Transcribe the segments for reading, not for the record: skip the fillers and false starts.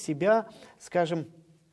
себя, скажем,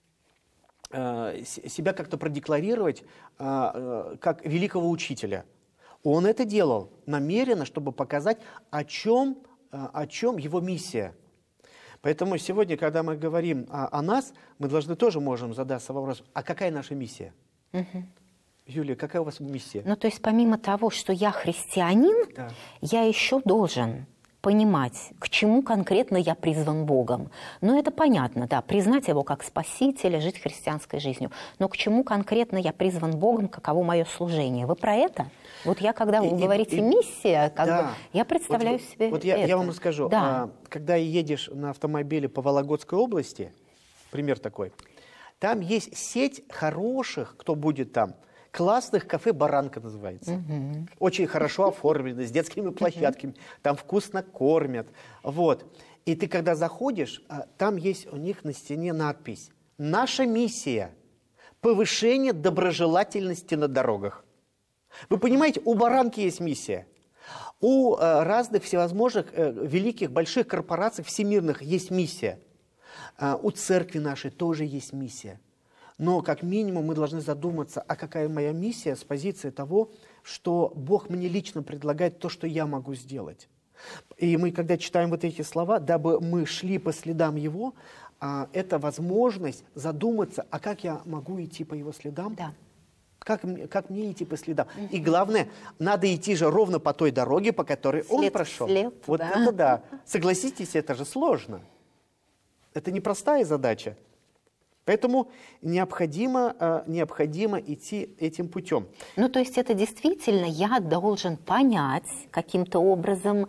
себя как-то продекларировать как великого учителя. Он это делал намеренно, чтобы показать, о чем его миссия. Поэтому сегодня, когда мы говорим о нас, мы должны тоже можем задаться вопросом, а какая наша миссия? Угу. Юлия, какая у вас миссия? Ну, то есть помимо того, что я христианин, Да. я еще должен понимать, к чему конкретно я призван Богом. Ну, это понятно, да, признать Его как Спасителя, жить христианской жизнью. Но к чему конкретно я призван Богом, каково мое служение? Вы про это? Вот я, когда вы говорите «миссия», как бы, я представляю себе вот это. я вам расскажу. Да. Когда едешь на автомобиле по Вологодской области, пример такой, там есть сеть хороших, кто будет там, классных кафе «Баранка» называется. Угу. Очень хорошо оформлены, с детскими площадками. Там вкусно кормят. Вот. И ты, когда заходишь, там есть у них на стене надпись «Наша миссия – повышение доброжелательности на дорогах». Вы понимаете, у «Баранки» есть миссия. У разных всевозможных великих, больших корпораций всемирных есть миссия. У церкви нашей тоже есть миссия. Но, как минимум, мы должны задуматься, а какая моя миссия с позиции того, что Бог мне лично предлагает то, что я могу сделать. И мы, когда читаем вот эти слова, дабы мы шли по следам Его, это возможность задуматься, а как я могу идти по Его следам? Да. Как мне идти по следам? И главное, надо идти же ровно по той дороге, по которой Он прошел. Вот да. это да. Согласитесь, это же сложно. Это непростая задача. Поэтому необходимо идти этим путем. Ну, то есть это действительно я должен понять каким-то образом,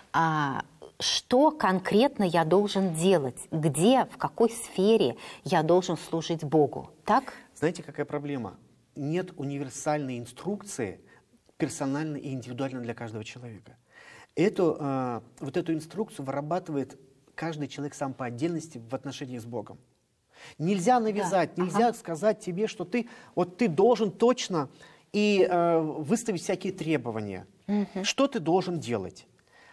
что конкретно я должен делать, где, в какой сфере я должен служить Богу. Так? Знаете, какая проблема? Нет универсальной инструкции, персонально и индивидуально для каждого человека. Вот эту инструкцию вырабатывает каждый человек сам по отдельности в отношении с Богом. Нельзя навязать, нельзя сказать тебе, что ты должен точно и выставить всякие требования. Что ты должен делать?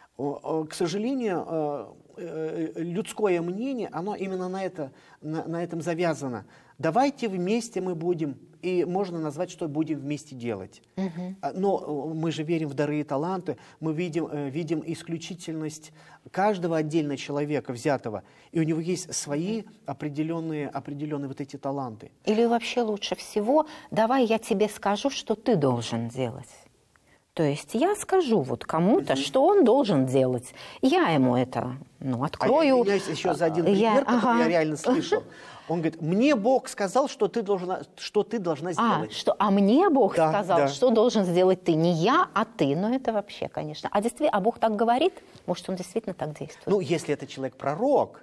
К сожалению, людское мнение, оно именно на этом завязано. Давайте вместе мы будем, и можно назвать, что будем вместе делать. Но мы же верим в дары и таланты, мы видим исключительность каждого отдельного человека взятого, и у него есть свои определенные вот эти таланты. Или вообще лучше всего, давай я тебе скажу, что ты должен делать. То есть я скажу вот кому-то, что он должен делать. Я ему это, открою. Я извиняюсь еще за один пример, который я реально слышал. Он говорит, мне Бог сказал, что ты должна сделать. А мне Бог сказал, что должен сделать ты. Не я, а ты. Ну, это вообще, конечно. А Бог так говорит? Может, он действительно так действует? Ну, если это человек-пророк,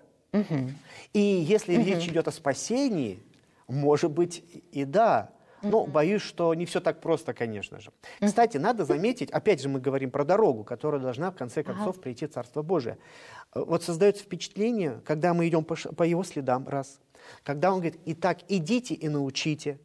и если речь идет о спасении, может быть, и да. Но боюсь, что не все так просто, конечно же. Кстати, надо заметить, опять же мы говорим про дорогу, которая должна в конце концов прийти в Царство Божие. Вот создается впечатление, когда мы идем по Его следам, раз. Когда Он говорит, итак, идите и научите.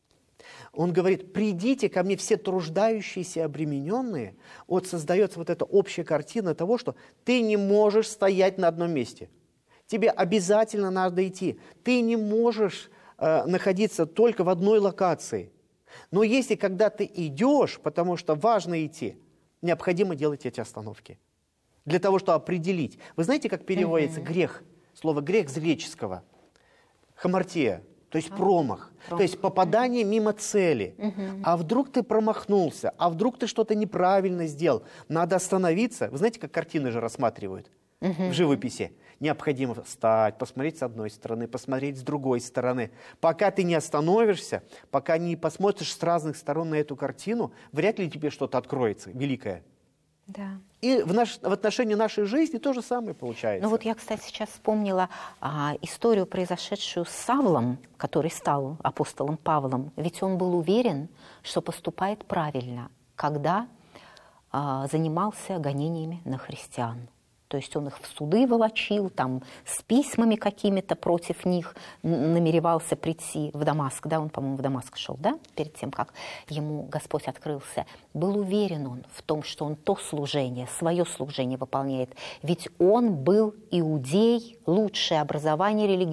Он говорит, придите ко мне все труждающиеся и обремененные. Вот создается вот эта общая картина того, что ты не можешь стоять на одном месте. Тебе обязательно надо идти. Ты не можешь находиться только в одной локации. Но если когда ты идешь, потому что важно идти, необходимо делать эти остановки. Для того, чтобы определить. Вы знаете, как переводится грех? Слово грех с греческого. Хамартия, то есть промах. То есть попадание мимо цели. А вдруг ты промахнулся, а вдруг ты что-то неправильно сделал. Надо остановиться. Вы знаете, как картины же рассматривают в живописи? Необходимо встать, посмотреть с одной стороны, посмотреть с другой стороны. Пока ты не остановишься, пока не посмотришь с разных сторон на эту картину, вряд ли тебе что-то откроется великое. Да. И в отношении нашей жизни то же самое получается. Ну вот я, кстати, сейчас вспомнила историю, произошедшую с Савлом, который стал апостолом Павлом. Ведь он был уверен, что поступает правильно, когда занимался гонениями на христиан. То есть он их в суды волочил, там, с письмами какими-то против них намеревался прийти в Дамаск. Да, он, по-моему, в Дамаск шел, да, перед тем, как ему Господь открылся. Был уверен он в том, что он то служение, свое служение выполняет. Ведь он был иудей, лучшее образование религиозное.